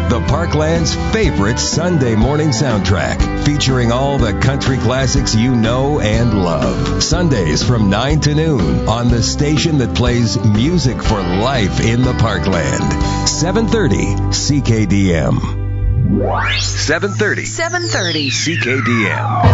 the Parkland's favorite Sunday morning soundtrack, featuring all the country classics you know and love. Sundays from 9 to noon on the station that plays music for life in the Parkland. 730 CKDM. 730 CKDM.